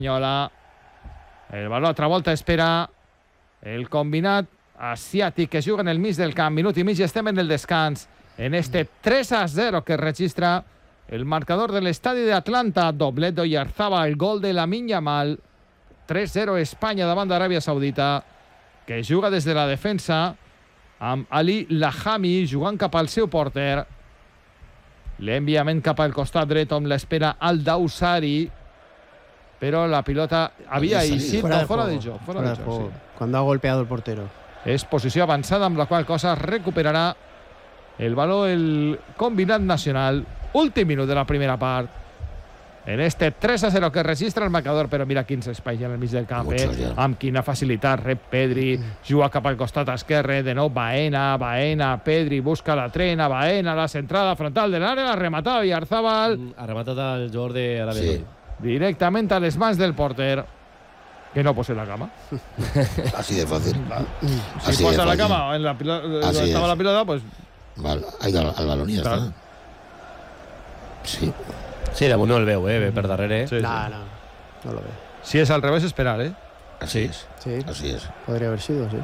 espanyola. El valor altra volta espera el combinat asiàtic que juga en el mig del camp. Minut i mig i estem en el descans. En este 3-0 que registra el marcador del estadi d'Atlanta. Doblet d'Oyarzabal, el gol de Lamine Yamal. 3-0 Espanya davant d'Aràbia Saudita, que juga des de la defensa amb Ali Lahami jugant cap al seu porter. L'enviament cap al costat dret on l'espera Al Dawsari, però la pilota havia eixit fora de joc. Sí. Cuando ha golpeado el portero. És posició avançada amb la qual cosa recuperarà el valor el combinat nacional. Últim minut de la primera part. En este 3-0 que registra el marcador, però mira quins espais en el mig del camp, amb quina facilitat rep Pedri, juga cap al costat esquerre, de nou Baena, Pedri busca la trena, Baena, la centrada frontal de l'àrea, la rematada Oyarzabal. Ha rematat el jugador de Arabia Saudita. Directament a les mans del porter, que no pose la cama. Así de fácil. Si posa la cama en la pilota, estaba la pilota, pues... Vale, ha ido al balón y ya está. Sí. Sí, de no el veu, ve per darrere. Sí. No lo veo. Si es al revés, esperar, Así es. Así es. Podría haber sido, sí.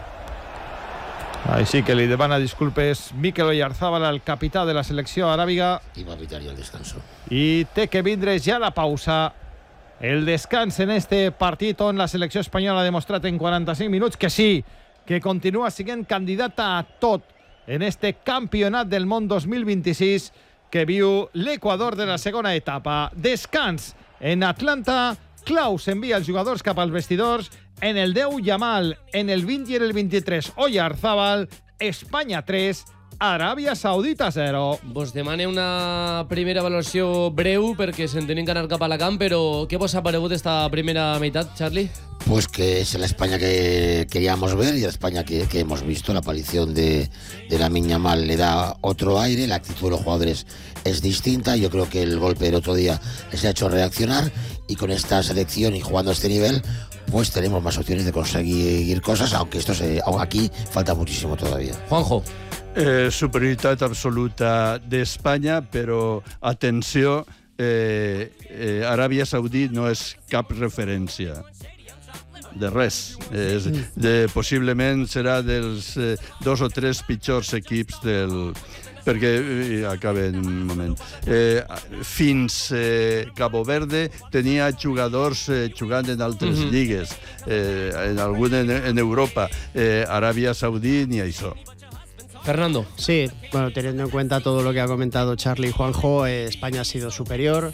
Ahí sí que li demana disculpes Mikel Oyarzabal, el capità de la selecció aràbiga. I va pitar ja el descanso. I té que vindre ja la pausa. El descans en este partit on la selecció espanyola ha demostrat en 45 minuts que sí, que continua sent candidata a tot en este campionat del món 2026 que viu l'Equador de la segona etapa. Descans en Atlanta. Klaus envia els jugadors cap als vestidors. En el 10, Yamal. En el 20 i en el 23, Oyarzabal. Espanya 3, Aràbia Saudita 0. Vos demane una primera valoració breu perquè se'n tenim que anar cap a la camp, però què vos ha paregut esta primera meitat, Charlie? Pues que es la España que queríamos ver y la España que hemos visto. La aparición de Lamine Yamal le da otro aire, la actitud de los jugadores es distinta. Yo creo que el golpe del otro día les ha hecho reaccionar y con esta selección y jugando a este nivel, pues tenemos más opciones de conseguir cosas, aunque aquí falta muchísimo todavía. Juanjo. Superioritat absoluta d'Espanya, però atenció, Aràbia Saudita no és cap referència de res. Possiblement serà dels 2 o 3 pitjors equips perquè acaba en un moment. Fins Cabo Verde tenia jugadors jugant en altres lligues, en algun en Europa. Aràbia Saudita ni això. Fernando. Sí, bueno, teniendo en cuenta todo lo que ha comentado Charlie y Juanjo, España ha sido superior.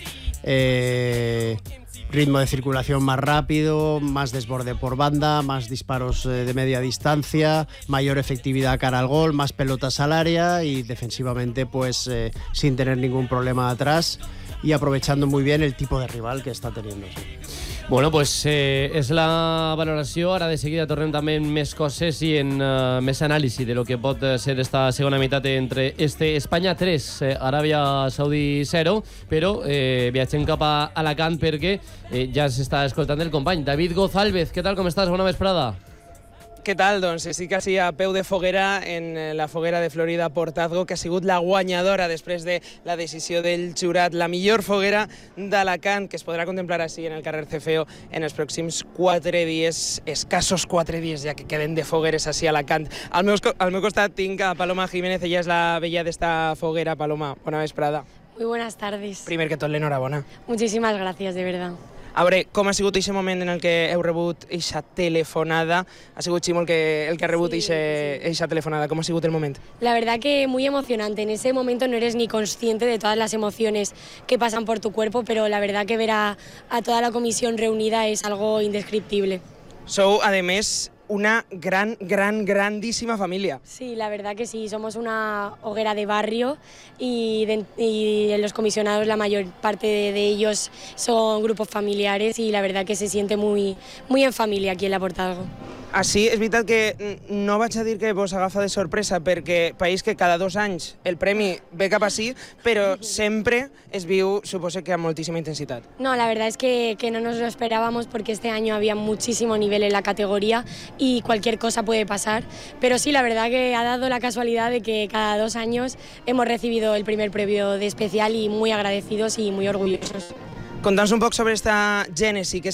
Ritmo de circulación más rápido, más desborde por banda, más disparos de media distancia, mayor efectividad cara al gol, más pelotas al área y defensivamente pues sin tener ningún problema atrás y aprovechando muy bien el tipo de rival que está teniendo. Sí. Bueno, pues és la valoració. Ara de seguida tornem també en més coses i en més anàlisi de lo que pot ser esta segona meitat entre Espanya 3, Aràbia Saudí 0, però viatgem cap a Alacant perquè ja s'està escoltant el company David Gozálvez. Què tal, com estàs? Bona vesprada. Què tal? Doncs estic quasi a peu de foguera en la foguera de Florida Portazgo, que ha sigut la guanyadora després de la decisió del jurat, la millor foguera d'Alacant, que es podrà contemplar així en el carrer Cefeo en els pròxims 4 dies, escassos 4 dies ja que queden de fogueres així a Alacant. Al meu costat tinc a Paloma Jiménez, ella és la vella d'esta foguera. Paloma, bona vesprada. Muy buenas tardes. Primer que tot, l'enhorabona. Muchísimas gracias, de verdad. A veure, com ha sigut aquest moment en el que heu rebut aquesta telefonada? Ha sigut Ximo el que ha rebut aquesta telefonada. Com ha sigut el moment? La verdad que muy emocionante. En ese momento no eres ni consciente de todas las emociones que pasan por tu cuerpo, pero la verdad que ver a toda la comisión reunida es algo indescriptible. Sou, a més, una grandísima familia. Sí, la verdad que sí, somos una hoguera de barrio y los comisionados, la mayor parte de ellos son grupos familiares y la verdad que se siente muy en familia aquí en la Portazgo. Així, és veritat que no vaig a dir que vos agafa de sorpresa perquè país que cada 2 anys el premi ve cap així, però sempre es viu, suposo que amb moltíssima intensitat. No, la verdad es que no nos lo esperábamos porque este año había muchísimo nivel en la categoría y cualquier cosa puede pasar, pero sí, la verdad que ha dado la casualidad de que cada 2 años hemos recibido el primer premio de especial y muy agradecidos y muy orgullosos. Conta'ns un poc sobre esta gènesi, què